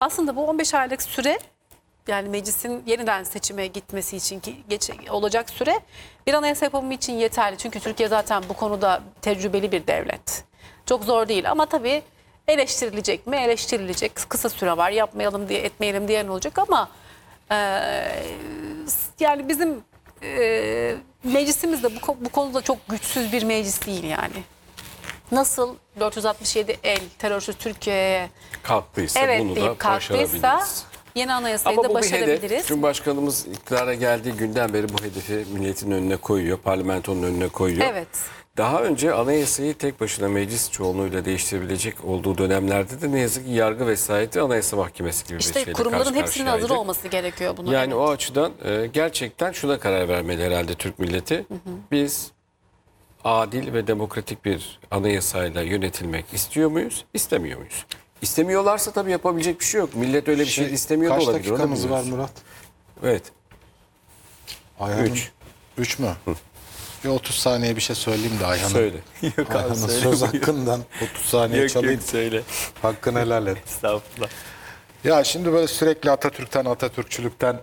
Aslında bu 15 aylık süre, yani meclisin yeniden seçime gitmesi için olacak süre bir anayasa yapımı için yeterli. Çünkü Türkiye zaten bu konuda tecrübeli bir devlet. Çok zor değil ama tabii eleştirilecek mi? Eleştirilecek. Kısa süre var, yapmayalım diye, etmeyelim diyen olacak ama yani bizim meclisimiz de bu konuda çok güçsüz bir meclis değil yani. Nasıl 467 el terörsüz Türkiye'ye kalktıysa evet bunu da deyip kalktıysa başarabiliriz. yeni anayasayı Ama da bu bir hedef. başarabiliriz. Cumhurbaşkanımız iktidara geldiği günden beri bu hedefi milletin önüne koyuyor, parlamentonun önüne koyuyor. Evet. Daha önce anayasayı tek başına meclis çoğunluğuyla değiştirebilecek olduğu dönemlerde de ne yazık ki yargı vesayeti Anayasa Mahkemesi gibi bir İşte şeyle kurumların karşı hepsinin hazır karşıyaydık. olması gerekiyor buna. Yani evet. o açıdan gerçekten şuna karar vermeli herhalde Türk milleti. Biz adil ve demokratik bir anayasayla yönetilmek istiyor muyuz, istemiyor muyuz? İstemiyorlarsa tabii yapabilecek bir şey yok. Millet öyle bir şey istemiyor da Kaç olabilir. onu da dakikamız var bilmiyoruz. Murat? Evet. Ayhan'ın 3. 3 mü? Bir 30 saniye bir şey söyleyeyim de Ayhan'ın. Söyle. Ayhan'ın söz hakkından 30 saniye çalayım. söyle. Hakkını helal et. Estağfurullah. Ya şimdi böyle sürekli Atatürk'ten, Atatürkçülükten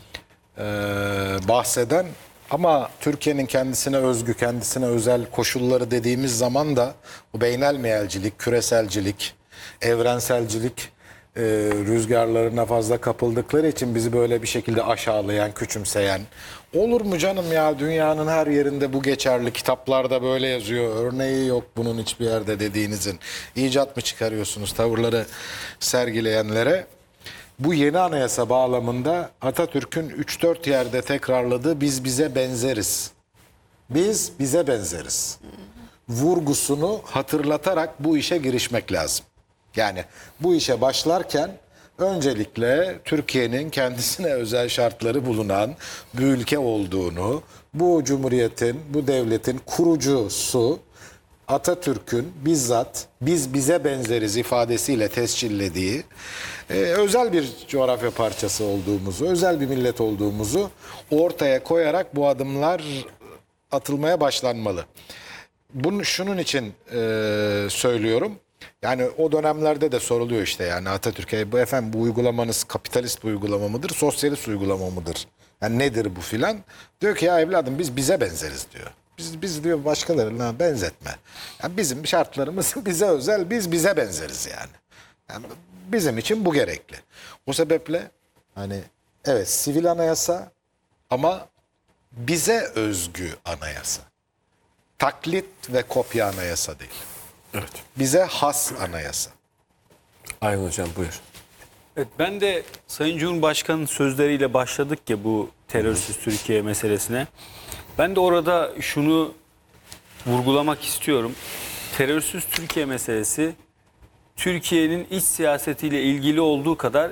bahseden ama Türkiye'nin kendisine özgü, kendisine özel koşulları dediğimiz zaman da bu beynelmiyelcilik, küreselcilik, evrenselcilik rüzgarlarına fazla kapıldıkları için bizi böyle bir şekilde aşağılayan, küçümseyen. Olur mu canım ya, dünyanın her yerinde bu geçerli, kitaplarda böyle yazıyor, örneği yok bunun hiçbir yerde dediğinizin. İcat mı çıkarıyorsunuz tavırları sergileyenlere? Bu yeni anayasa bağlamında Atatürk'ün 3-4 yerde tekrarladığı biz bize benzeriz. Biz bize benzeriz vurgusunu hatırlatarak bu işe girişmek lazım. Yani bu işe başlarken öncelikle Türkiye'nin kendisine özel şartları bulunan bir ülke olduğunu, bu cumhuriyetin, bu devletin kurucusu Atatürk'ün bizzat biz bize benzeriz ifadesiyle tescillediği özel bir coğrafya parçası olduğumuzu, özel bir millet olduğumuzu ortaya koyarak bu adımlar atılmaya başlanmalı. Bunu şunun için söylüyorum. Yani o dönemlerde de soruluyor işte, yani Atatürk'e bu uygulamanız kapitalist bir uygulama mıdır, sosyalist uygulama mıdır? Yani nedir bu filan? Diyor ki ya evladım biz bize benzeriz diyor. Biz diyor başkalarına benzetme. Yani bizim şartlarımız bize özel, biz bize benzeriz yani. Yani bizim için bu gerekli. O sebeple hani evet sivil anayasa ama bize özgü anayasa. Taklit ve kopya anayasa değil. Evet. Bize has anayasa. Ayhan Hocam buyur. Evet, ben de Sayın Cumhurbaşkanı'nın sözleriyle başladık ya bu terörsüz Türkiye meselesine. Ben de orada şunu vurgulamak istiyorum. Terörsüz Türkiye meselesi Türkiye'nin iç siyasetiyle ilgili olduğu kadar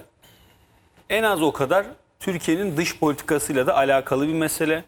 en az o kadar Türkiye'nin dış politikasıyla da alakalı bir mesele.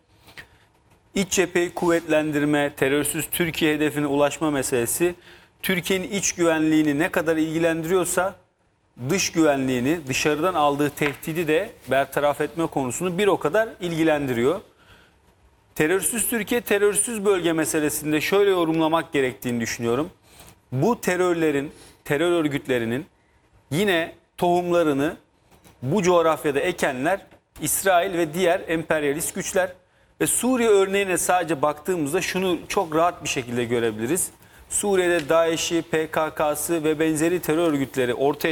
İç cepheyi kuvvetlendirme, terörsüz Türkiye hedefine ulaşma meselesi Türkiye'nin iç güvenliğini ne kadar ilgilendiriyorsa dış güvenliğini, dışarıdan aldığı tehdidi de bertaraf etme konusunu bir o kadar ilgilendiriyor. Terörsüz Türkiye, terörsüz bölge meselesinde şöyle yorumlamak gerektiğini düşünüyorum. Bu terörlerin, terör örgütlerinin yine tohumlarını bu coğrafyada ekenler İsrail ve diğer emperyalist güçler. Ve Suriye örneğine sadece baktığımızda şunu çok rahat bir şekilde görebiliriz. Suriye'de DAEŞ'i, PKK'sı ve benzeri terör örgütleri ortaya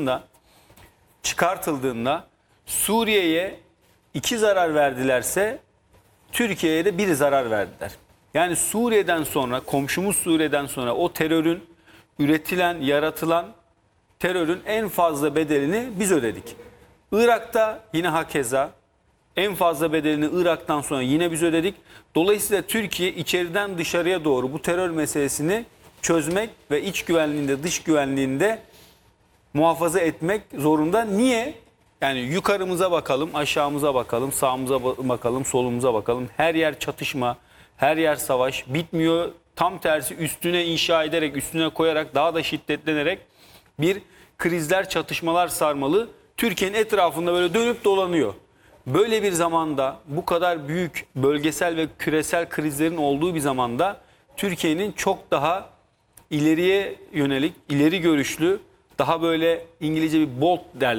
çıkartıldığında Suriye'ye 2 zarar verdilerse Türkiye'ye de 1 zarar verdiler. Yani Suriye'den sonra, komşumuz Suriye'den sonra o terörün üretilen, yaratılan terörün en fazla bedelini biz ödedik. Irak'ta yine hakeza en fazla bedelini Irak'tan sonra yine biz ödedik. Dolayısıyla Türkiye içeriden dışarıya doğru bu terör meselesini çözmek ve iç güvenliğinde, dış güvenliğinde muhafaza etmek zorunda. Niye? Yani yukarımıza bakalım, aşağımıza bakalım, sağımıza bakalım, solumuza bakalım. Her yer çatışma, her yer savaş bitmiyor. Tam tersi üstüne inşa ederek, üstüne koyarak daha da şiddetlenerek bir krizler, çatışmalar sarmalı. Türkiye'nin etrafında böyle dönüp dolanıyor. Böyle bir zamanda, bu kadar büyük bölgesel ve küresel krizlerin olduğu bir zamanda Türkiye'nin çok daha ileriye yönelik, ileri görüşlü, daha böyle İngilizce bir bold derler.